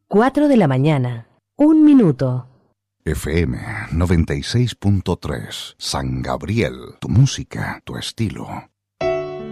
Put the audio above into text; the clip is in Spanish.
4 de la mañana, 1 minuto. FM 96.3, San Gabriel, tu música, tu estilo.